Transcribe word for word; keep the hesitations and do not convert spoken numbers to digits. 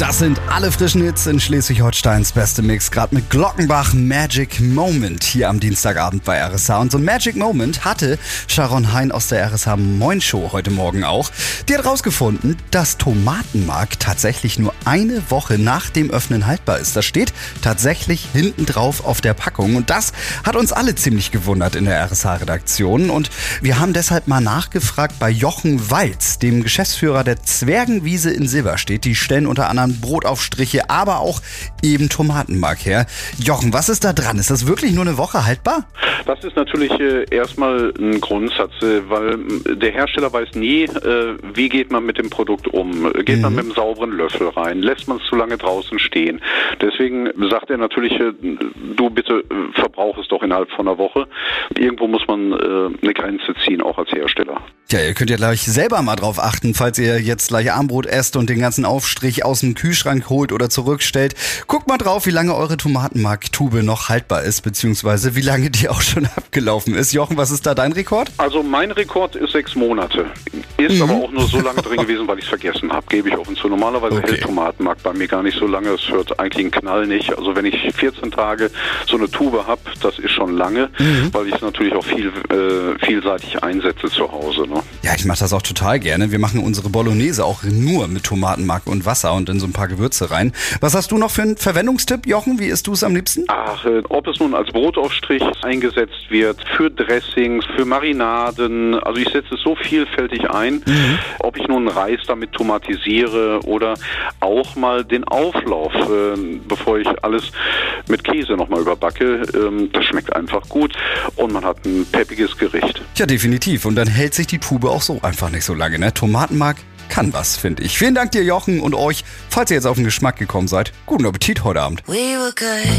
Das sind alle frischen Hits in Schleswig-Holsteins beste Mix, gerade mit Glockenbach Magic Moment hier am Dienstagabend bei R S H. Und so ein Magic Moment hatte Sharon Hein aus der R S H Moin Show heute Morgen auch. Die hat rausgefunden, dass Tomatenmark tatsächlich nur eine Woche nach dem Öffnen haltbar ist. Das steht tatsächlich hinten drauf auf der Packung. Und das hat uns alle ziemlich gewundert in der R S H-Redaktion. Und wir haben deshalb mal nachgefragt bei Jochen Walz, dem Geschäftsführer der Zwergenwiese in Silberstedt. Die stellen unter anderem Brotaufstriche, aber auch eben Tomatenmark her. Jochen, was ist da dran? Ist das wirklich nur eine Woche haltbar? Das ist natürlich äh, erstmal ein Grundsatz, äh, weil der Hersteller weiß nie, äh, wie geht man mit dem Produkt um. Geht mhm. man mit einem sauberen Löffel rein? Lässt man es zu lange draußen stehen? Deswegen sagt er natürlich, äh, du bitte äh, verbrauch es doch innerhalb von einer Woche. Irgendwo muss man äh, eine Grenze ziehen, auch als Hersteller. Ja, ihr könnt ja gleich selber mal drauf achten, falls ihr jetzt gleich Armbrot esst und den ganzen Aufstrich aus dem Kühlschrank holt oder zurückstellt. Guckt mal drauf, wie lange eure Tomatenmark-Tube noch haltbar ist, beziehungsweise wie lange die auch schon abgelaufen ist. Jochen, was ist da dein Rekord? Also mein Rekord ist sechs Monate. Ist mhm. aber auch nur so lange drin gewesen, weil ich es vergessen habe, gebe ich offen zu. Normalerweise okay. hält Tomatenmark bei mir gar nicht so lange. Es hört eigentlich einen Knall nicht. Also wenn ich vierzehn Tage so eine Tube habe, das ist schon lange, mhm. weil ich es natürlich auch viel äh, vielseitig einsetze zu Hause. Ne? Ja, ich mache das auch total gerne. Wir machen unsere Bolognese auch nur mit Tomatenmark und Wasser und in so ein paar Gewürze rein. Was hast du noch für einen Verwendungstipp, Jochen? Wie isst du es am liebsten? Ach, äh, ob es nun als Brotaufstrich eingesetzt wird, für Dressings, für Marinaden. Also ich setze es so vielfältig ein, mhm. ob ich nun Reis damit tomatisiere oder auch mal den Auflauf, äh, bevor ich alles mit Käse nochmal überbacke. Ähm, das schmeckt einfach gut und man hat ein peppiges Gericht. Ja, definitiv. Und dann hält sich die Tube auch so einfach nicht so lange, ne? Tomatenmark kann was, finde ich. Vielen Dank dir, Jochen, und euch, falls ihr jetzt auf den Geschmack gekommen seid. Guten Appetit heute Abend. We were good.